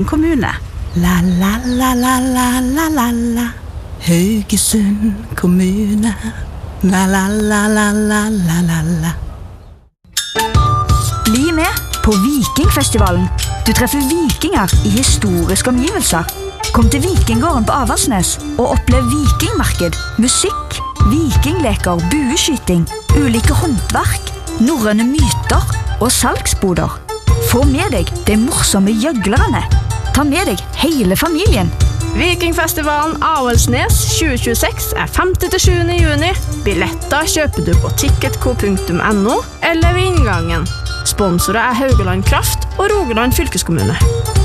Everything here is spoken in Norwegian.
kommune. La la la la la la la la. Haugesund kommune. La la la la la la la la. Bli med på Vikingfestivalen. Du treffer vikinger i historiske omgivelser. Kom til Vikinggården på Avaldsnes og opplev vikingmarked, musikk, vikingleker, bueskyting, ulike håndverk, norrøne myter og salgsboder. Få med deg de morsomme gjøglerne. Ta med deg hele familien. Vikingfestivalen Avaldsnes 2026 5.–7. juni. Billetter kjøper du på ticketco.no eller ved inngangen. Sponsorer Haugaland Kraft og Rogaland fylkeskommune.